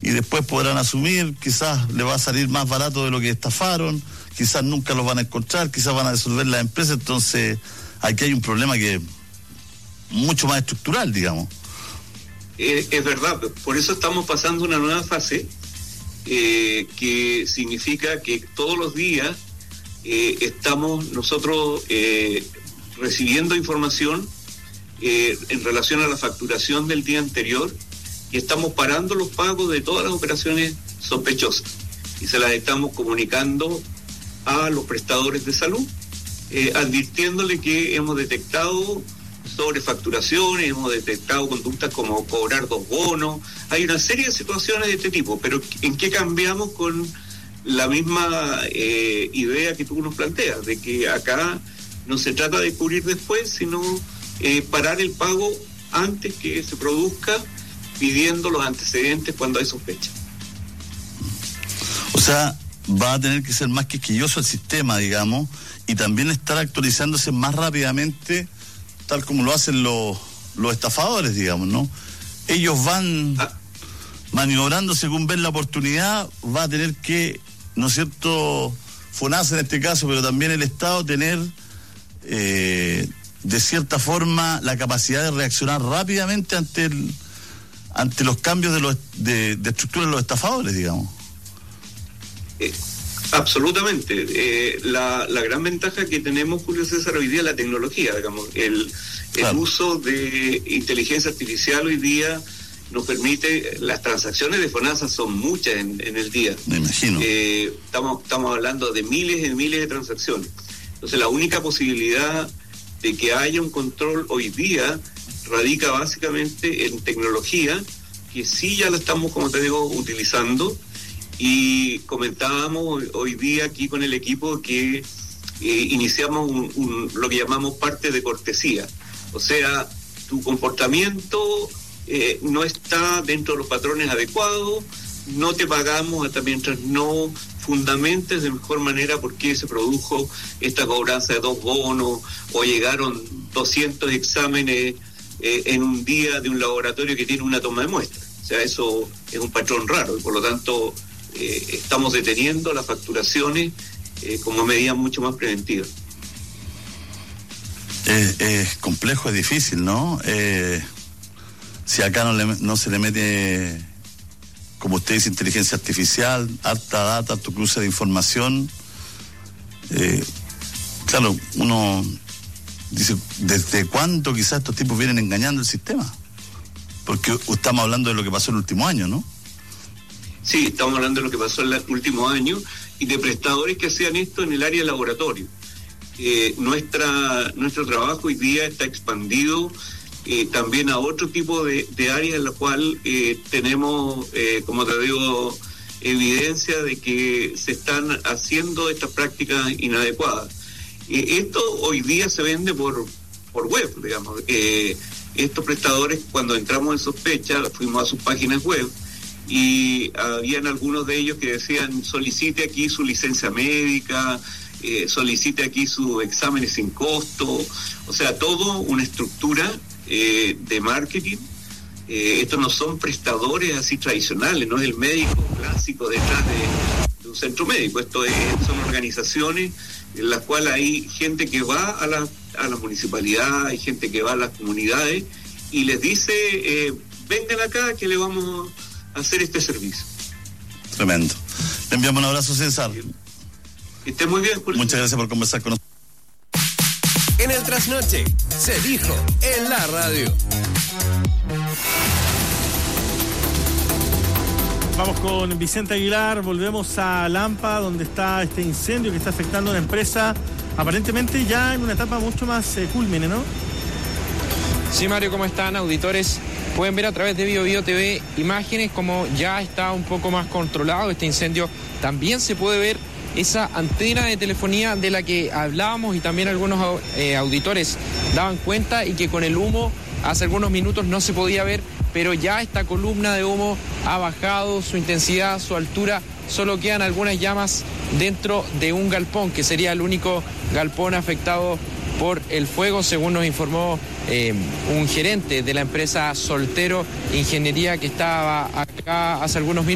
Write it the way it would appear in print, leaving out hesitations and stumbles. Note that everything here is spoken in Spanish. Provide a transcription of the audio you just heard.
y después podrán asumir, quizás le va a salir más barato de lo que estafaron, quizás nunca los van a encontrar, quizás van a disolver las empresas. Entonces aquí hay un problema que es mucho más estructural, digamos. Es verdad, por eso estamos pasando una nueva fase, que significa que todos los días estamos nosotros recibiendo información en relación a la facturación del día anterior, y estamos parando los pagos de todas las operaciones sospechosas y se las estamos comunicando a los prestadores de salud, advirtiéndole que hemos detectado sobrefacturaciones, hemos detectado conductas como cobrar 2 bonos. Hay una serie de situaciones de este tipo, pero ¿en qué cambiamos con la misma idea que tú nos planteas? De que acá no se trata de cubrir después, sino parar el pago antes que se produzca, pidiendo los antecedentes cuando hay sospecha. O sea, va a tener que ser más quisquilloso el sistema, digamos, y también estar actualizándose más rápidamente, tal como lo hacen los estafadores, digamos, ¿no? Ellos van maniobrando según ven la oportunidad. Va a tener que, ¿no es cierto?, FONASA en este caso, pero también el Estado, tener de cierta forma la capacidad de reaccionar rápidamente ante los cambios de estructura de los estafadores, digamos. Absolutamente. La gran ventaja que tenemos, Julio César, hoy día es la tecnología, digamos. El uso de inteligencia artificial hoy día nos permite, las transacciones de FONASA son muchas en el día. Me imagino. Estamos hablando de miles y miles de transacciones. Entonces la única posibilidad de que haya un control hoy día radica básicamente en tecnología, que sí ya la estamos, como te digo, utilizando. Y comentábamos hoy día aquí con el equipo que iniciamos lo que llamamos parte de cortesía. O sea, tu comportamiento no está dentro de los patrones adecuados, no te pagamos hasta mientras no fundamentes de mejor manera por qué se produjo esta cobranza de 2 bonos o llegaron 200 exámenes en un día de un laboratorio que tiene una toma de muestra. O sea, eso es un patrón raro y por lo tanto estamos deteniendo las facturaciones como medida mucho más preventiva. Es complejo, es difícil, ¿no? Si acá no se le mete, como usted dice, inteligencia artificial, harta data, harto cruce de información, claro, uno dice, ¿desde cuándo quizás estos tipos vienen engañando el sistema? Porque estamos hablando de lo que pasó en el último año, ¿no? Sí, estamos hablando de lo que pasó en el último año y de prestadores que hacían esto en el área de laboratorio. Nuestro trabajo hoy día está expandido también a otro tipo de áreas en la cual tenemos, como te digo, evidencia de que se están haciendo estas prácticas inadecuadas. Esto hoy día se vende por web, digamos. Estos prestadores, cuando entramos en sospecha, fuimos a sus páginas web y habían algunos de ellos que decían: solicite aquí su licencia médica, solicite aquí sus exámenes sin costo. O sea, todo una estructura de marketing. Estos no son prestadores así tradicionales, no es el médico clásico detrás de un centro médico. Son organizaciones en las cuales hay gente que va a la municipalidad, hay gente que va a las comunidades y les dice: vengan acá que le vamos a hacer este servicio. Tremendo. Le enviamos un abrazo, César. Que esté muy bien, Julio. Muchas gracias por conversar con nosotros. En el Trasnoche se dijo en la radio. Vamos con Vicente Aguilar, volvemos a Lampa, donde está este incendio que está afectando a una empresa, aparentemente ya en una etapa mucho más cúlmine, ¿no? Sí, Mario, ¿cómo están, auditores? Pueden ver a través de BioBio TV imágenes como ya está un poco más controlado este incendio. También se puede ver esa antena de telefonía de la que hablábamos y también algunos auditores daban cuenta y que con el humo hace algunos minutos no se podía ver, pero ya esta columna de humo ha bajado su intensidad, su altura. Solo quedan algunas llamas dentro de un galpón, que sería el único galpón afectado por el fuego, según nos informó un gerente de la empresa Soltero Ingeniería que estaba acá hace algunos minutos.